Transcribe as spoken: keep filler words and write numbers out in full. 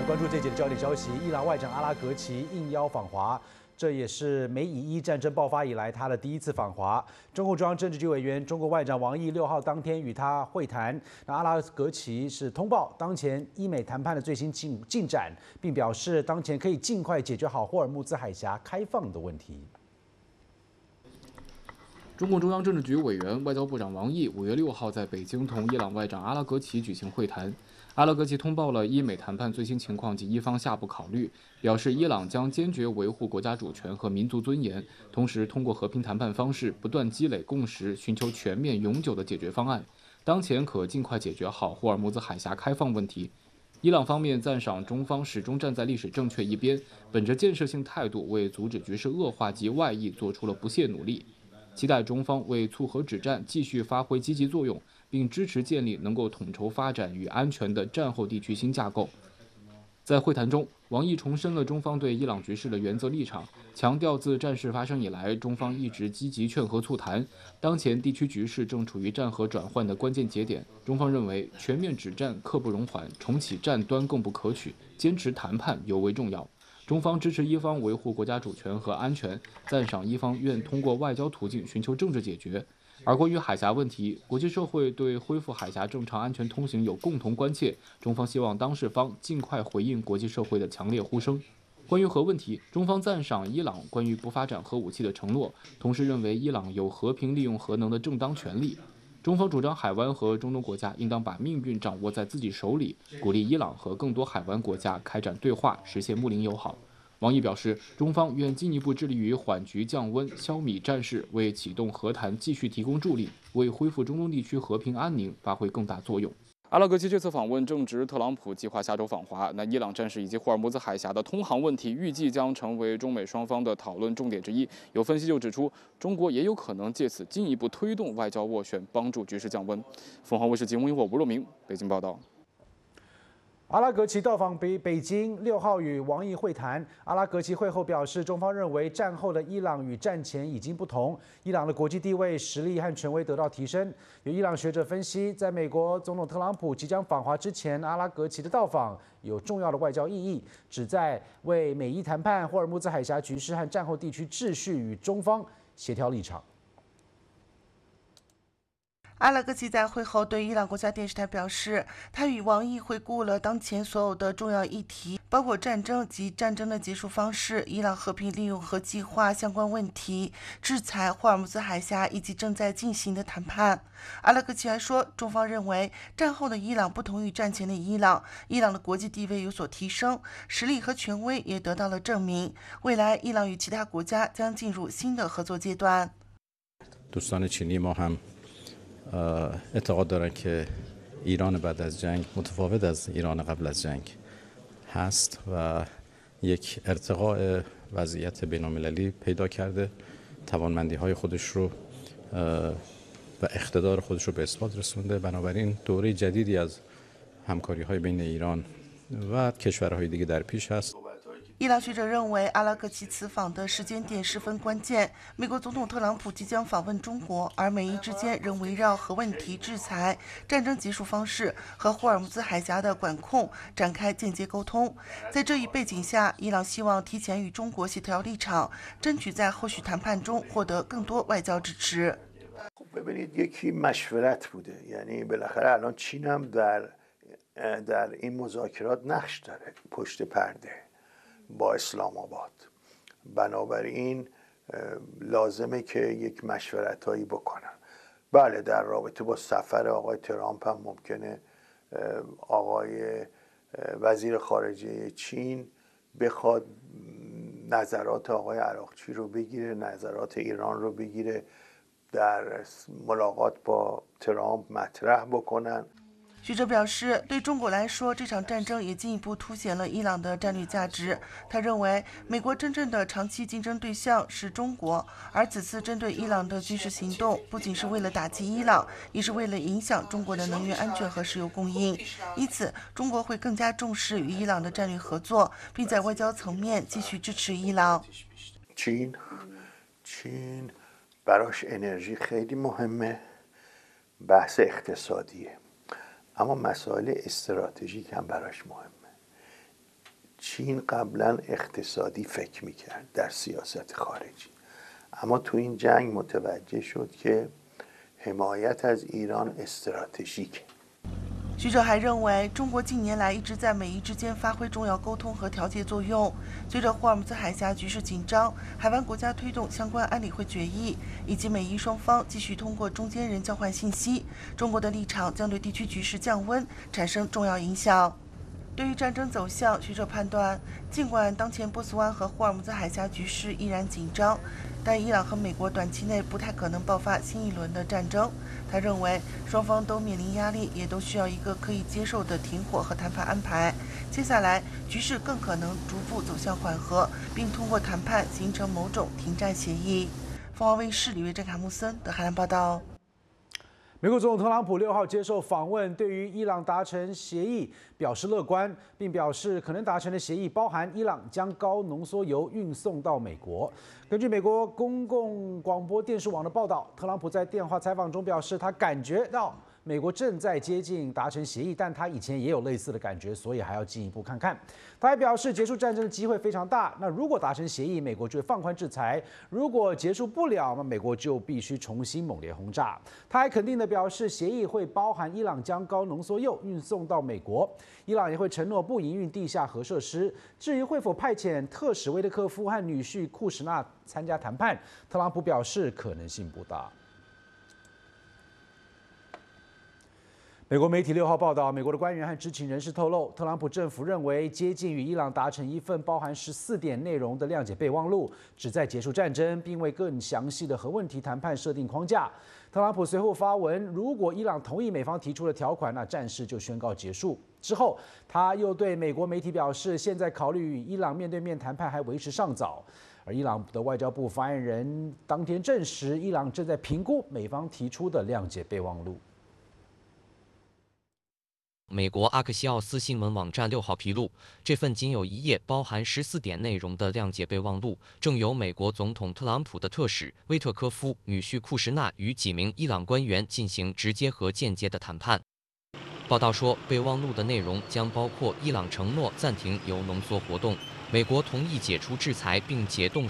关注这节的焦点消息，伊朗外长阿拉格齐应邀访华。这也是美以伊战争爆发以来他的第一次访华。中共中央政治局委员、中国外长王毅六号当天与他会谈。那阿拉格齐是通报当前伊美谈判的最新进进展，并表示当前可以尽快解决好霍尔木兹海峡开放的问题。 中共中央政治局委员、外交部长王毅五月六号在北京同伊朗外长阿拉格齐举行会谈。阿拉格齐通报了伊美谈判最新情况及伊方下步考虑，表示伊朗将坚决维护国家主权和民族尊严，同时通过和平谈判方式不断积累共识，寻求全面永久的解决方案。当前可尽快解决好霍尔木兹海峡开放问题。伊朗方面赞赏中方始终站在历史正确一边，本着建设性态度为阻止局势恶化及外溢做出了不懈努力，期待中方为促和止战继续发挥积极作用，并支持建立能够统筹发展与安全的战后地区新架构。在会谈中，王毅重申了中方对伊朗局势的原则立场，强调自战事发生以来，中方一直积极劝和促谈。当前地区局势正处于战和转换的关键节点，中方认为全面止战刻不容缓，重启战端更不可取，坚持谈判尤为重要。中方支持伊方维护国家主权和安全，赞赏伊方愿通过外交途径寻求政治解决。而关于海峡问题，国际社会对恢复海峡正常安全通行有共同关切，中方希望当事方尽快回应国际社会的强烈呼声。关于核问题，中方赞赏伊朗关于不发展核武器的承诺，同时认为伊朗有和平利用核能的正当权利。中方主张海湾和中东国家应当把命运掌握在自己手里，鼓励伊朗和更多海湾国家开展对话，实现睦邻友好。王毅表示，中方愿进一步致力于缓局降温、消弭战事，为启动和谈继续提供助力，为恢复中东地区和平安宁发挥更大作用。阿拉格齐这次访问正值特朗普计划下周访华，那伊朗战事以及霍尔木兹海峡的通航问题，预计将成为中美双方的讨论重点之一。有分析就指出，中国也有可能借此进一步推动外交斡旋，帮助局势降温。凤凰卫视节目因我吴若明北京报道。 阿拉格齐到访北北京，六号与王毅会谈。阿拉格齐会后表示，中方认为战后的伊朗与战前已经不同，伊朗的国际地位、实力和权威得到提升。有伊朗学者分析，在美国总统特朗普即将访华之前，阿拉格齐的到访有重要的外交意义，旨在为美伊谈判、霍尔木兹海峡局势和战后地区秩序与中方协调立场。 阿拉格齐在会后对伊朗国家电视台表示，他与王毅回顾了当前所有的重要议题，包括战争及战争的结束方式、伊朗和平利用核计划相关问题、制裁、霍尔木兹海峡以及正在进行的谈判。阿拉格齐还说，中方认为战后的伊朗不同于战前的伊朗，伊朗的国际地位有所提升，实力和权威也得到了证明。未来，伊朗与其他国家将进入新的合作阶段。 اعتقاد دارن که ایران بعد از جنگ متفاوت از ایران قبل از جنگ هست و یک ارتقاء وضعیت بین‌المللی پیدا کرده، توانمندی‌های خودش رو و اقتدار خودش رو به اثبات رسونده. بنابراین دوره جدیدی از همکاری‌های بین ایران و کشورهای دیگه در پیش است. 伊朗学者认为，阿拉格齐此访的时间点十分关键。美国总统特朗普即将访问中国，而美伊之间仍围绕核问题、制裁、战争结束方式和霍尔木兹海峡的管控展开间接沟通。在这一背景下，伊朗希望提前与中国协调立场，争取在后续谈判中获得更多外交支持。 ببینید یکی مشورت بوده، یعنی بالاخره الان چین هم در در این مذاکرات نقش داره پشت پرده با اسلام آباد. بنابراین لازمه که یک مشورتایی بکنن. بله در رابطه با سفر آقای ترامپ هم ممکنه آقای وزیر خارجه چین بخواد نظرات آقای عراقچی رو بگیره، نظرات ایران رو بگیره، در ملاقات با ترامپ مطرح بکنن. 学者表示，对中国来说，这场战争也进一步凸显了伊朗的战略价值。他认为，美国真正的长期竞争对象是中国，而此次针对伊朗的军事行动，不仅是为了打击伊朗，也是为了影响中国的能源安全和石油供应。因此，中国会更加重视与伊朗的战略合作，并在外交层面继续支持伊朗。 چین چین براش انرژی خیلی مهمه، بحث اقتصادیه. اما مسائل استراتژیک هم براش مهمه. چین قبلا اقتصادی فکر میکرد در سیاست خارجی اما تو این جنگ متوجه شد که حمایت از ایران استراتژیکه。 学者还认为，中国近年来一直在美伊之间发挥重要沟通和调节作用。随着霍尔木兹海峡局势紧张，海湾国家推动相关安理会决议，以及美伊双方继续通过中间人交换信息，中国的立场将对地区局势降温产生重要影响。对于战争走向，学者判断，尽管当前波斯湾和霍尔木兹海峡局势依然紧张，但伊朗和美国短期内不太可能爆发新一轮的战争。他认为，双方都面临压力，也都需要一个可以接受的停火和谈判安排。接下来，局势更可能逐步走向缓和，并通过谈判形成某种停战协议。凤凰卫视李维珍、卡穆森的海南报道。 美国总统特朗普六号接受访问，对于伊朗达成协议表示乐观，并表示可能达成的协议包含伊朗将高浓缩铀运送到美国。根据美国公共广播电视网的报道，特朗普在电话采访中表示，他感觉到美国正在接近达成协议，但他以前也有类似的感觉，所以还要进一步看看。他还表示，结束战争的机会非常大。那如果达成协议，美国就会放宽制裁；如果结束不了，那美国就必须重新猛烈轰炸。他还肯定地表示，协议会包含伊朗将高浓缩铀运送到美国，伊朗也会承诺不营运地下核设施。至于会否派遣特使威特科夫和女婿库什纳参加谈判，特朗普表示可能性不大。美国媒体六号报道，美国的官员和知情人士透露，特朗普政府认为接近与伊朗达成一份包含十四点内容的谅解备忘录，旨在结束战争，并为更详细的核问题谈判设定框架。特朗普随后发文，如果伊朗同意美方提出的条款，那战事就宣告结束。之后，他又对美国媒体表示，现在考虑与伊朗面对面谈判还为时尚早。而伊朗的外交部发言人当天证实，伊朗正在评估美方提出的谅解备忘录。 美国阿克西奥斯新闻网站六号披露，这份仅有一页、包含十四点内容的谅解备忘录，正由美国总统特朗普的特使威特科夫、女婿库什纳与几名伊朗官员进行直接和间接的谈判。报道说，备忘录的内容将包括伊朗承诺暂停铀浓缩活动，美国同意解除制裁并解冻